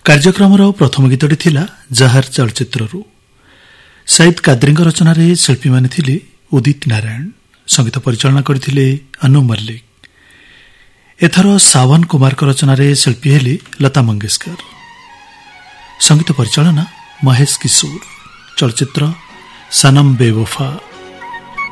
କାର୍ଯ୍ୟକ୍ରମର ପ୍ରଥମ ଗୀତଟି ଥିଲା ଜାହାର ଚଳଚ୍ଚିତ୍ରରୁ। ସାଇଦ୍ କାଦ୍ରିଙ୍କ ରଚନାରେ ଶିଳ୍ପୀମାନେ ଥିଲେ ଉଦିତ ନାରାୟଣ, ସଙ୍ଗୀତ ପରିଚାଳନା କରିଥିଲେ ଅନୁ ମଲ୍ଲିକ। ଏଥର ସାୱନ କୁମାରଙ୍କ ରଚନାରେ ଶିଳ୍ପୀ ହେଲେ ଲତା ମଙ୍ଗେଶକର, ସଙ୍ଗୀତ ପରିଚାଳନା ମହେଶ କିଶୋର। ଚଳଚ୍ଚିତ୍ର ସନମ ବେୱଫା।